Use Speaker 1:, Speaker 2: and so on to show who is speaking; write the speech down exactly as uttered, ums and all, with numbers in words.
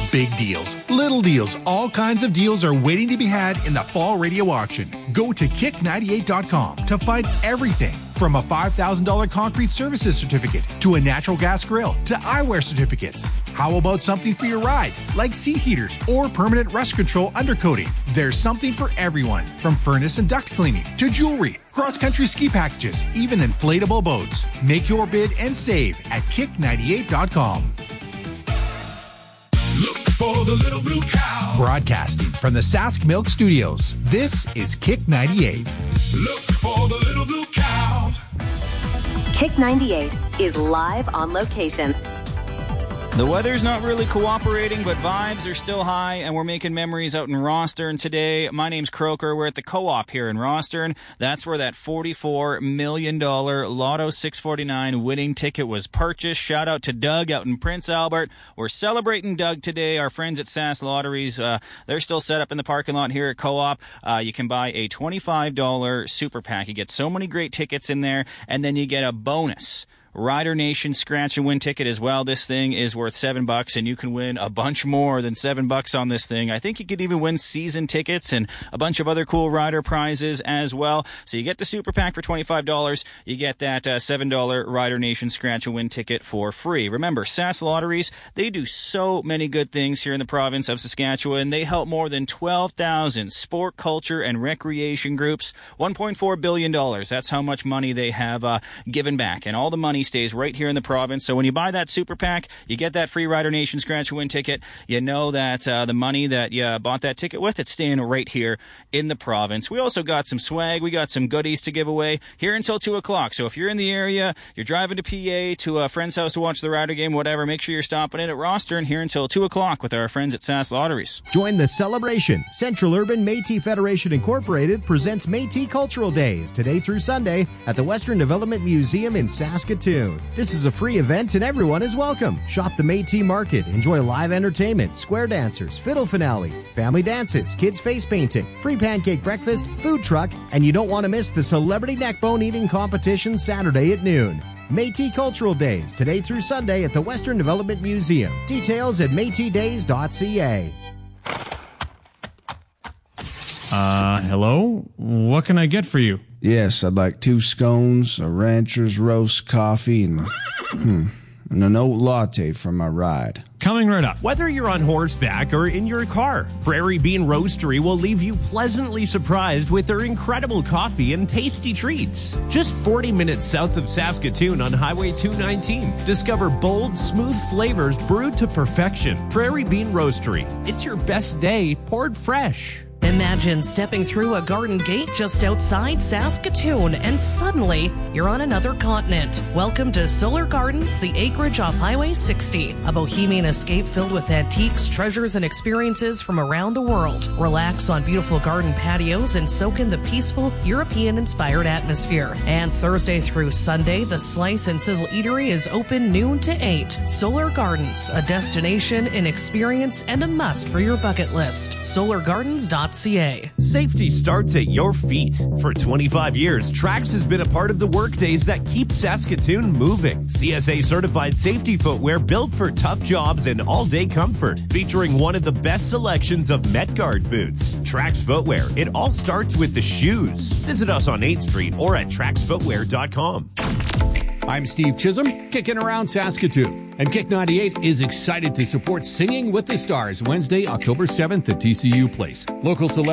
Speaker 1: Big deals, little deals, all kinds of deals are waiting to be had in the fall radio auction. Go to kick ninety-eight dot com to find everything from a five thousand dollars concrete services certificate to a natural gas grill to eyewear certificates. How about something for your ride, like seat heaters or permanent rust control undercoating? There's something for everyone, from furnace and duct cleaning to jewelry, cross-country ski packages, even inflatable boats. Make your bid and save at kick ninety-eight dot com.
Speaker 2: Look for the little blue cow.
Speaker 1: Broadcasting from the Sask Milk Studios, this is Kick ninety-eight.
Speaker 2: Look for the little blue cow.
Speaker 3: Kick ninety-eight is live on location.
Speaker 4: The weather's not really cooperating, but vibes are still high, and we're making memories out in Rostern today. My name's Croker. We're at the Co-op here in Rostern. That's where that forty-four million dollars Lotto six forty-nine winning ticket was purchased. Shout out to Doug out in Prince Albert. We're celebrating Doug today. Our friends at Sask Lotteries, uh, they're still set up in the parking lot here at Co-op. Uh, you can buy a twenty-five dollars super pack. You get so many great tickets in there, and then you get a bonus Rider Nation scratch and win ticket as well. This thing is worth seven bucks, and you can win a bunch more than seven bucks on this thing. I think you could even win season tickets and a bunch of other cool rider prizes as well. So you get the super pack for twenty-five dollars. You get that uh, seven dollars Rider Nation scratch and win ticket for free. Remember, Sask Lotteries, they do so many good things here in the province of Saskatchewan. They help more than twelve thousand sport, culture, and recreation groups. one point four billion dollars. That's how much money they have uh, given back. And all the money stays right here in the province. So when you buy that super pack, you get that free Rider Nation scratch and win ticket. You know that uh, the money that you bought that ticket with, it's staying right here in the province. We also got some swag. We got some goodies to give away here until two o'clock. So if you're in the area, you're driving to P A, to a friend's house to watch the Rider game, whatever, make sure you're stopping in at Rostern here until two o'clock with our friends at Sask Lotteries.
Speaker 5: Join the celebration. Central Urban Métis Federation Incorporated presents Métis Cultural Days today through Sunday at the Western Development Museum in Saskatoon. This is a free event and everyone is welcome. Shop the Métis Market, enjoy live entertainment, square dancers, fiddle finale, family dances, kids face painting, free pancake breakfast, food truck, and you don't want to miss the celebrity neckbone eating competition Saturday at noon. Métis Cultural Days, today through Sunday at the Western Development Museum. Details at métis days dot c a.
Speaker 6: Uh, hello? What can I get for you?
Speaker 7: Yes, I'd like two scones, a rancher's roast coffee, and, hmm, and an oat latte for my ride.
Speaker 6: Coming right up.
Speaker 8: Whether you're on horseback or in your car, Prairie Bean Roastery will leave you pleasantly surprised with their incredible coffee and tasty treats. Just forty minutes south of Saskatoon on Highway two nineteen. Discover bold, smooth flavors brewed to perfection. Prairie Bean Roastery. It's your best day poured fresh.
Speaker 9: Imagine stepping through a garden gate just outside Saskatoon and suddenly you're on another continent. Welcome to Solar Gardens, the acreage off Highway sixty. A bohemian escape filled with antiques, treasures, and experiences from around the world. Relax on beautiful garden patios and soak in the peaceful, European-inspired atmosphere. And Thursday through Sunday, the Slice and Sizzle Eatery is open noon to eight. Solar Gardens, a destination, an experience, and a must for your bucket list. solar gardens dot c a.
Speaker 8: Safety starts at your feet. For twenty-five years, Trax has been a part of the workdays that keep Saskatoon moving. C S A certified safety footwear built for tough jobs and all-day comfort, featuring one of the best selections of Metguard boots. Trax Footwear, it all starts with the shoes. Visit us on eighth Street or at trax footwear dot com.
Speaker 10: I'm Steve Chisholm, kicking around Saskatoon. And Kick ninety-eight is excited to support Singing with the Stars Wednesday, October seventh at T C U Place. Local celebrities